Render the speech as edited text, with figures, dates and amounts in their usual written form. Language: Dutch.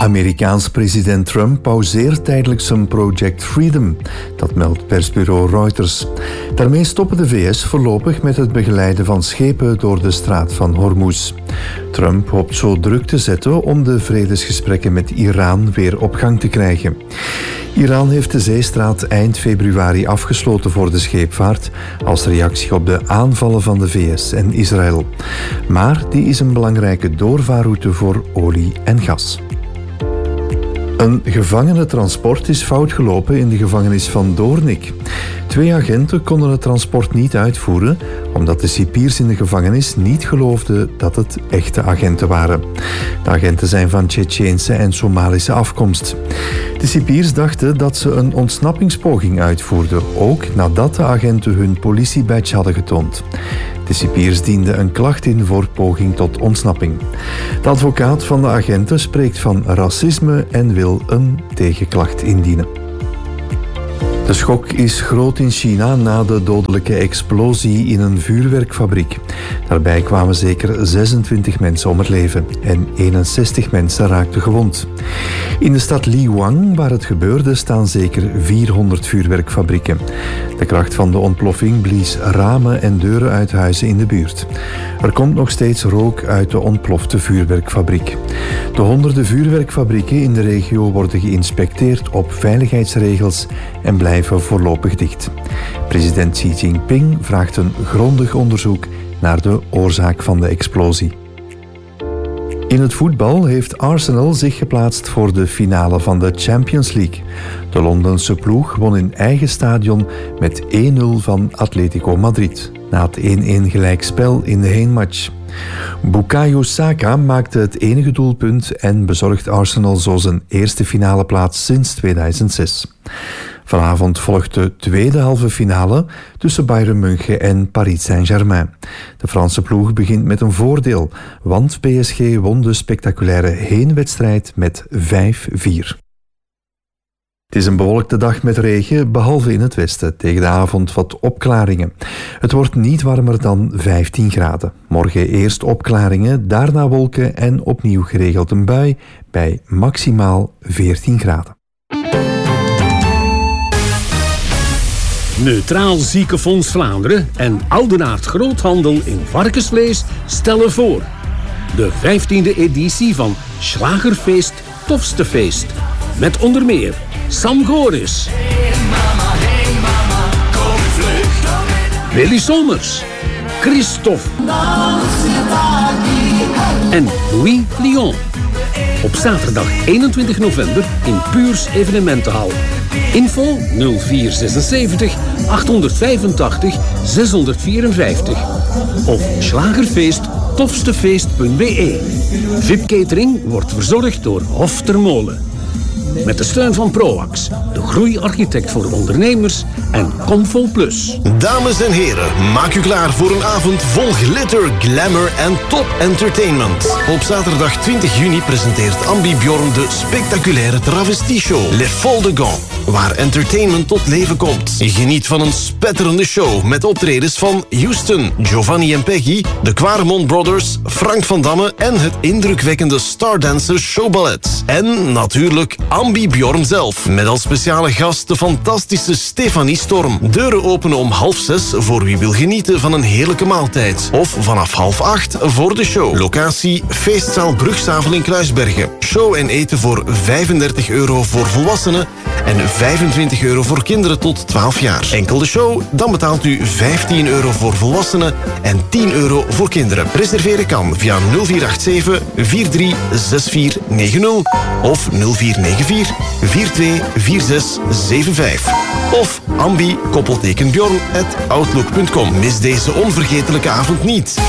Amerikaans president Trump pauzeert tijdelijk zijn Project Freedom. Dat meldt persbureau Reuters. Daarmee stoppen de VS voorlopig met het begeleiden van schepen door de straat van Hormuz. Trump hoopt zo druk te zetten om de vredesgesprekken met Iran weer op gang te krijgen. Iran heeft de zeestraat eind februari afgesloten voor de scheepvaart als reactie op de aanvallen van de VS en Israël. Maar die is een belangrijke doorvaarroute voor olie en gas. Een gevangenentransport is fout gelopen in de gevangenis van Doornik. 2 agenten konden het transport niet uitvoeren omdat de cipiers in de gevangenis niet geloofden dat het echte agenten waren. De agenten zijn van Tsjetsjeense en Somalische afkomst. De cipiers dachten dat ze een ontsnappingspoging uitvoerden, ook nadat de agenten hun politiebadge hadden getoond. De cipiers dienden een klacht in voor poging tot ontsnapping. De advocaat van de agenten spreekt van racisme en wil een tegenklacht indienen. De schok is groot in China na de dodelijke explosie in een vuurwerkfabriek. Daarbij kwamen zeker 26 mensen om het leven en 61 mensen raakten gewond. In de stad Liwang, waar het gebeurde, staan zeker 400 vuurwerkfabrieken. De kracht van de ontploffing blies ramen en deuren uit huizen in de buurt. Er komt nog steeds rook uit de ontplofte vuurwerkfabriek. De honderden vuurwerkfabrieken in de regio worden geïnspecteerd op veiligheidsregels en blijven voorlopig dicht. President Xi Jinping vraagt een grondig onderzoek naar de oorzaak van de explosie. In het voetbal heeft Arsenal zich geplaatst voor de finale van de Champions League. De Londense ploeg won in eigen stadion met 1-0 van Atletico Madrid, na het 1-1 gelijkspel in de heenmatch. Bukayo Saka maakte het enige doelpunt en bezorgt Arsenal zo zijn eerste finale plaats sinds 2006. Vanavond volgt de tweede halve finale tussen Bayern München en Paris Saint-Germain. De Franse ploeg begint met een voordeel, want PSG won de spectaculaire heenwedstrijd met 5-4. Het is een bewolkte dag met regen, behalve in het westen. Tegen de avond wat opklaringen. Het wordt niet warmer dan 15 graden. Morgen eerst opklaringen, daarna wolken en opnieuw geregeld een bui bij maximaal 14 graden. Neutraal Ziekenfonds Vlaanderen en Oudenaardt Groothandel in varkensvlees stellen voor de 15e editie van Slagerfeest Tofste Feest. Met onder meer Sam Goris, Willy Somers, Christophe en Louis Lyon. Op zaterdag 21 november in Puurs Evenementenhal. Info 0476 885 654 of slagerfeest-tofstefeest.be. VIP-catering wordt verzorgd door Hof ter Molen. Met de steun van Proax, de groeiarchitect voor ondernemers en Comfo Plus. Dames en heren, maak u klaar voor een avond vol glitter, glamour en top entertainment. Op zaterdag 20 juni presenteert Ambibjorn de spectaculaire travestieshow Les Folles de Gand, waar entertainment tot leven komt. Geniet van een spetterende show met optredens van Houston, Giovanni en Peggy, de Quaremont Brothers, Frank van Damme en het indrukwekkende Stardancers Showballet. En natuurlijk Ambibjorn zelf, met als speciale gast de fantastische Stefanie Storm. Deuren openen om 5:30 voor wie wil genieten van een heerlijke maaltijd. Of vanaf 7:30 voor de show. Locatie Feestzaal Brugzavel in Kruisbergen. Show en eten voor €35 voor volwassenen en €25 voor kinderen tot 12 jaar. Enkel de show, dan betaalt u €15 voor volwassenen en €10 voor kinderen. Reserveren kan via 0487 436490 of 0494 424675 of ambi_bjorn@outlook.com. Mis deze onvergetelijke avond niet.